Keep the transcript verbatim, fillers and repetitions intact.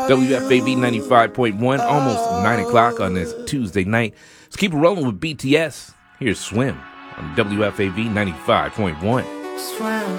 W F A V ninety-five point one, almost nine o'clock on this Tuesday night. Let's keep it rolling with B T S. Here's Swim on W F A V ninety-five point one. Swim.